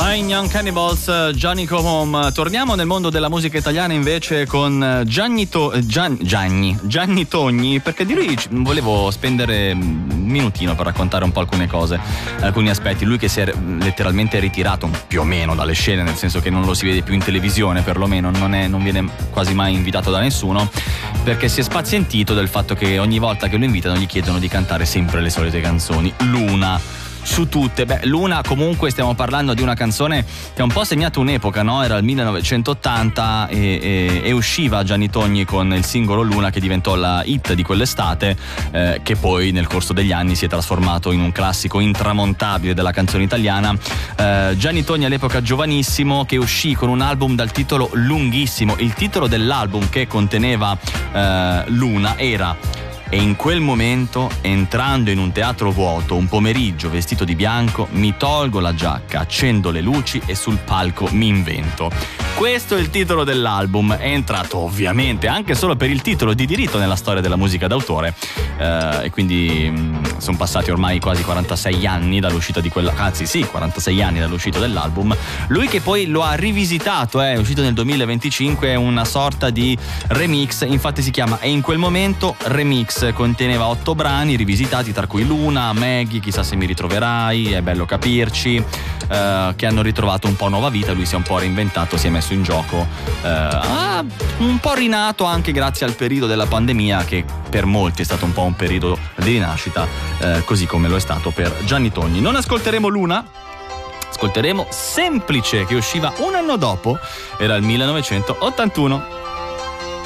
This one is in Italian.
Nine Young Cannibals, Johnny Come Home. Torniamo nel mondo della musica italiana invece con Gianni Togni, perché di lui volevo spendere un minutino per raccontare un po' alcune cose, alcuni aspetti. Lui che si è letteralmente ritirato più o meno dalle scene, nel senso che non lo si vede più in televisione, perlomeno non viene quasi mai invitato da nessuno, perché si è spazientito del fatto che ogni volta che lo invitano gli chiedono di cantare sempre le solite canzoni. L'una su tutte. Luna, comunque stiamo parlando di una canzone che ha un po' segnato un'epoca, no? Era il 1980 e usciva Gianni Togni con il singolo Luna, che diventò la hit di quell'estate, che poi nel corso degli anni si è trasformato in un classico intramontabile della canzone italiana. Gianni Togni all'epoca giovanissimo, che uscì con un album dal titolo lunghissimo. Il titolo dell'album, che conteneva Luna, era: e in quel momento, entrando in un teatro vuoto, un pomeriggio vestito di bianco, mi tolgo la giacca, accendo le luci e sul palco mi invento. Questo è il titolo dell'album. È entrato ovviamente anche solo per il titolo di diritto nella storia della musica d'autore, e quindi sono passati ormai quasi 46 anni dall'uscita di quella, anzi sì, 46 anni dall'uscita dell'album. Lui che poi lo ha rivisitato, è uscito nel 2025, è una sorta di remix, infatti si chiama E in quel momento Remix. Conteneva 8 brani rivisitati, tra cui Luna, Maggie, Chissà se mi ritroverai, È bello capirci, che hanno ritrovato un po' nuova vita. Lui si è un po' reinventato, si è messo in gioco, un po' rinato anche grazie al periodo della pandemia, che per molti è stato un po' un periodo di rinascita, così come lo è stato per Gianni Togni. Non ascolteremo Luna, ascolteremo Semplice, che usciva un anno dopo, era il 1981.